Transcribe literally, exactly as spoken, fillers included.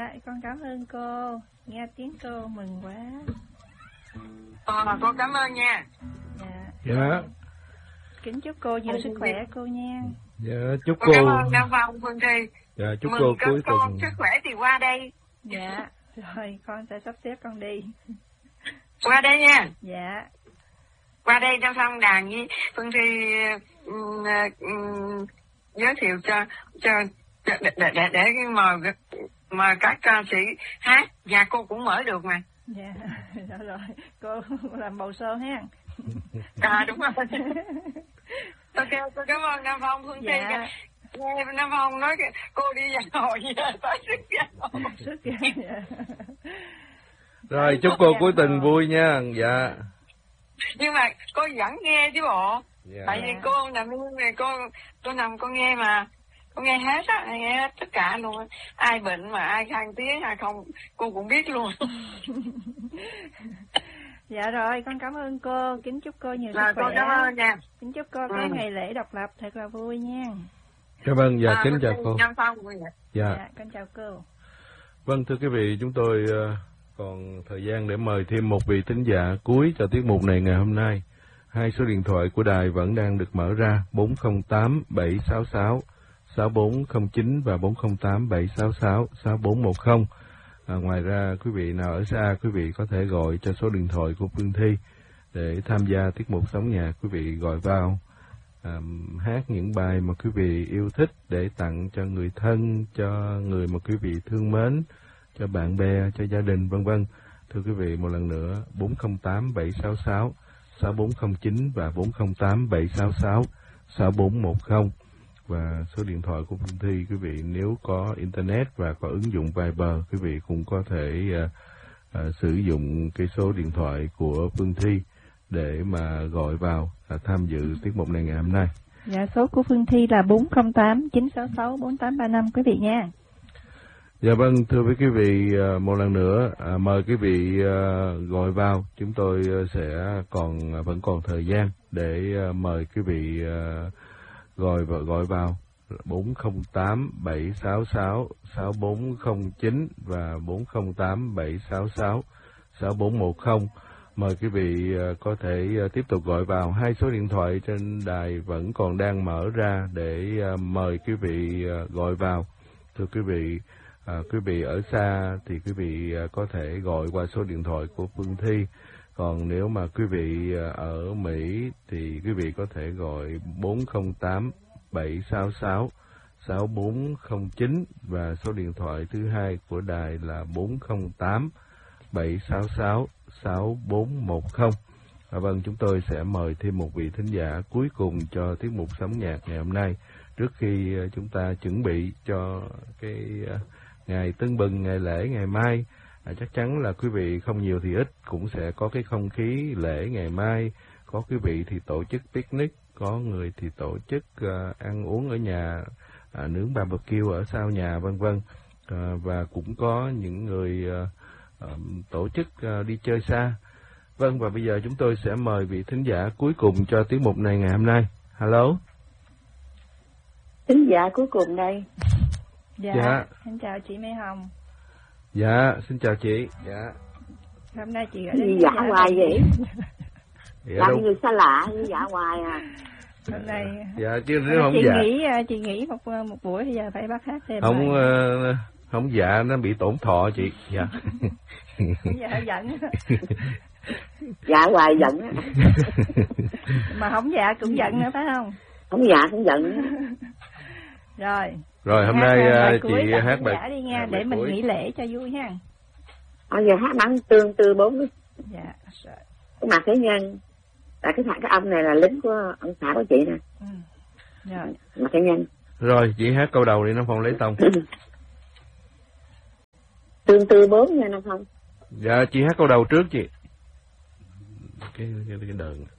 Dạ, con cảm ơn cô. Nghe tiếng cô mừng quá. Ờ, con cảm ơn nha. Dạ. Dạ. Kính chúc cô nhiều sức khỏe cô nha. Dạ, chúc Con cô. cảm ơn Nam Phong, Phương Thi. Dạ, chúc mừng cô con, cuối con tuần. sức khỏe thì qua đây. Dạ, rồi con sẽ sắp xếp con đi. Qua đây nha. Dạ. Qua đây Nam Phong đàn với Phương Thi um, um, giới thiệu cho cho để để để, để mời mời các ca sĩ hát và cô cũng mở được mà. Dạ, rồi rồi cô làm bầu sô ha. À đúng rồi. Ok, tôi cảm ơn Nam Phong, Phương Thi. Dạ. Nghe Nam Phong nói cô đi vào hồi tới sức ra. Sức ra. Dạ. Rồi chúc cô cuối tuần vui nha. Dạ. Nhưng mà cô vẫn nghe chứ bộ. Dạ. Tại vì cô nằm này cô tôi nằm cô nghe mà. Cô nghe hết á, nghe hết tất cả luôn á. Ai bệnh mà ai khang tiếng hay không cô cũng biết luôn. Dạ rồi, con cảm ơn cô, kính chúc cô nhiều sức Rồi, khỏe. con cảm ơn nha. Kính chúc cô ừ. cái ngày lễ độc lập thật là vui nha. Cảm ơn, dạ, à, kính chào cô. Nam Phong vui vậy. Dạ. Dạ, con chào cô. Vâng, thưa quý vị, chúng tôi uh, còn thời gian để mời thêm một vị thính giả cuối cho tiết mục này ngày hôm nay. Hai số điện thoại của đài vẫn đang được mở ra, bốn không tám bảy sáu sáu sáu bốn không chín và bốn không tám bảy sáu sáu sáu bốn một không. À, ngoài ra, quý vị nào ở xa, quý vị có thể gọi cho số điện thoại của Phương Thi để tham gia tiết mục Sống Nhạc. Quý vị gọi vào à, hát những bài mà quý vị yêu thích để tặng cho người thân, cho người mà quý vị thương mến, cho bạn bè, cho gia đình, vân vân. Thưa quý vị, một lần nữa, bốn không tám bảy sáu sáu sáu bốn không chín và bốn không tám bảy sáu sáu sáu bốn một không. Và số điện thoại của Phương Thi, quý vị nếu có Internet và có ứng dụng Viber, quý vị cũng có thể uh, uh, sử dụng cái số điện thoại của Phương Thi để mà gọi vào uh, tham dự tiết mục này ngày hôm nay. Dạ, số của Phương Thi là bốn không tám chín sáu sáu bốn tám ba năm quý vị nha. Dạ vâng, thưa với quý vị, uh, một lần nữa uh, mời quý vị uh, gọi vào. Chúng tôi uh, sẽ còn uh, vẫn còn thời gian để uh, mời quý vị uh, gọi và gọi vào bốn không tám bảy sáu sáu sáu bốn không chín và bốn không tám bảy sáu sáu sáu bốn một không. Mời quý vị có thể tiếp tục gọi vào. Hai số điện thoại trên đài vẫn còn đang mở ra để mời quý vị gọi vào. Thưa quý vị, à, quý vị ở xa thì quý vị có thể gọi qua số điện thoại của Phương Thi. Còn nếu mà quý vị ở Mỹ thì quý vị có thể gọi bốn không tám bảy sáu sáu sáu bốn không chín và số điện thoại thứ hai của đài là bốn không tám bảy sáu sáu sáu bốn một không. À, vâng, chúng tôi sẽ mời thêm một vị thính giả cuối cùng cho tiết mục Sống Nhạc ngày hôm nay. Trước khi chúng ta chuẩn bị cho cái ngày Tưng Bừng, ngày lễ ngày mai, à, chắc chắn là quý vị không nhiều thì ít cũng sẽ có cái không khí lễ ngày mai. Có quý vị thì tổ chức picnic, có người thì tổ chức uh, ăn uống ở nhà, uh, nướng barbecue ở sau nhà, vân vân. Uh, và cũng có những người uh, uh, tổ chức uh, đi chơi xa. Vâng, và bây giờ chúng tôi sẽ mời vị thính giả cuối cùng cho tiết mục này ngày hôm nay. Hello. Thính giả cuối cùng đây. Dạ, dạ. Xin chào chị Mai Hồng. Dạ, xin chào chị. Dạ. Hôm nay chị gọi gì đến giả hoài vậy? Dạ, làm đâu. người xa lạ như giả hoài à. Hôm nay dạ chứ nếu không chị dạ nghỉ chị nghỉ một một buổi thì giờ phải bắt hát thêm. Không uh, không dạ nó bị tổn thọ chị. Dạ. Dạ giận. Dạ hoài giận á. Mà không dạ cũng giận nữa phải không? Không dạ cũng giận. Rồi. Rồi hôm nay uh, chị hát bài dạ đi nha, để mình nghỉ lễ cho vui ha. Bây giờ hát bắn tương tư bốn đi. Dạ. Cái mặt thế nhân. Tại cái thằng cái ông này là lính của ông xã của chị nè. Ừ. Rồi. Mặt thế nhân. Rồi chị hát câu đầu đi Nam Phong lấy tông. Tương tư bốn nha Nam Phong. Dạ chị hát câu đầu trước chị. Cái cái, cái đờn.